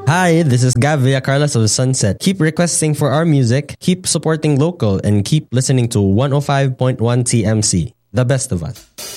Hi, this is Gav Villacarlas of Sunset. Keep requesting for our music, keep supporting local, and keep listening to 105.1 TMC, the best of us.